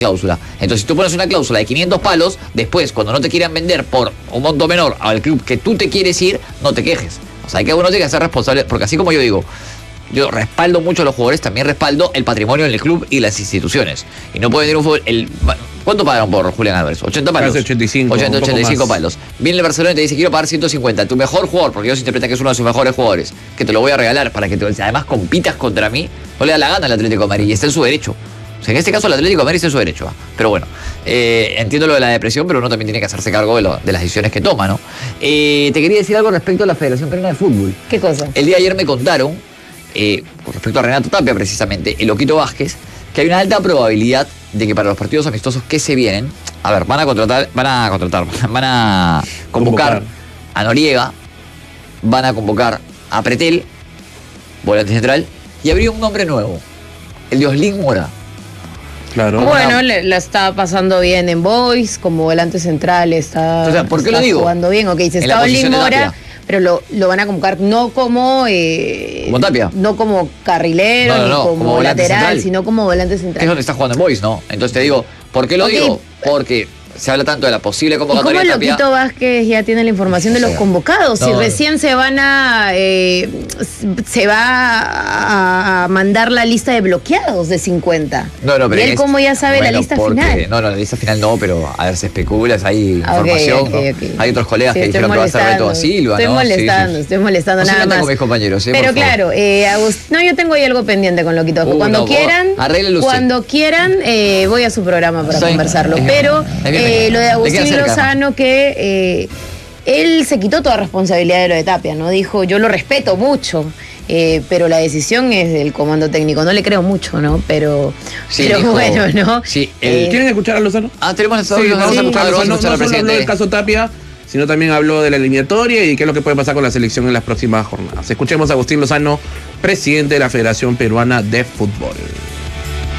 cláusula. Entonces, si tú pones una cláusula de 500 palos, después, cuando no te quieran vender por un monto menor al club que tú te quieres ir, no te quejes. O sea, que uno tiene que ser responsable, porque así como yo digo, yo respaldo mucho a los jugadores, también respaldo el patrimonio del club y las instituciones. Y no puede venir un fútbol... ¿Cuánto pagaron por Julián Álvarez? 80 palos. Casi 85. 85 palos. Viene el Barcelona y te dice, quiero pagar 150. Tu mejor jugador, porque ellos interpretan que es uno de sus mejores jugadores, que te lo voy a regalar para que además compitas contra mí, no le da la gana al Atlético de Madrid y está en su derecho. O sea, en este caso el Atlético de Madrid está en su derecho. Pero bueno, entiendo lo de la depresión, pero uno también tiene que hacerse cargo de las decisiones que toma, ¿no? Te quería decir algo respecto a la Federación Peruana de Fútbol. ¿Qué cosa? El día de ayer me contaron, con respecto a Renato Tapia precisamente, el Loquito Vázquez, que hay una alta probabilidad de que para los partidos amistosos que se vienen, a ver, van a convocar a Noriega, van a convocar a Pretel, volante central, y habría un nombre nuevo, el de Oslin Mora. Claro. Bueno, la está pasando bien en Boys, como volante central, está, o sea, ¿por qué lo digo? Jugando bien, ok, se está Oslin Mora, pero lo van a convocar no como... como Tapia. No como carrilero, ni como lateral, central, sino como volante central. Es donde está jugando en Boys, ¿no? Entonces te digo, ¿por qué lo digo? Porque se habla tanto de la posible convocatoria de Tapia. ¿Y cómo el Loquito Vázquez ya tiene la información de los convocados? Si recién se va a mandar la lista de bloqueados de 50. Pero ¿y él cómo ya sabe la lista final? No, la lista final no, pero a ver, se especula, hay información. Okay. Hay otros colegas que dijeron que va a ser Beto da Silva, estoy molestando nada más. Con mis compañeros, pero claro, yo tengo ahí algo pendiente con Loquito Vázquez. Cuando quieran, voy a su programa para conversarlo. Pero... lo de Agustín Lozano, que él se quitó toda responsabilidad de lo de Tapia, ¿no? Dijo, yo lo respeto mucho, pero la decisión es del comando técnico. No le creo mucho, ¿no? Pero dijo, bueno, ¿no? Sí, ¿quieren escuchar a Lozano? Tenemos vamos a escuchar a Lozano. No solo habló del caso Tapia, sino también habló de la eliminatoria y qué es lo que puede pasar con la selección en las próximas jornadas. Escuchemos a Agustín Lozano, presidente de la Federación Peruana de Fútbol.